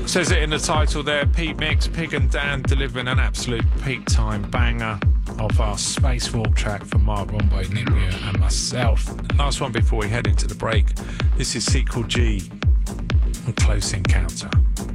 Says it in the title there, Pete Mix, Pig and Dan delivering an absolute peak time banger of our Spacewalk track from Mark Romboy, Nick Muir and myself. Last one before we head into the break. This is Sequel G and Close Encounter.